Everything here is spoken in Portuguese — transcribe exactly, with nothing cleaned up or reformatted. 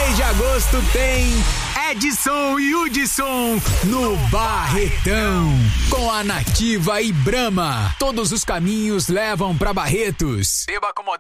Mês de agosto tem Edson e Hudson no Barretão. Com a Nativa e Brahma. Todos os caminhos levam pra Barretos. Beba com moderação.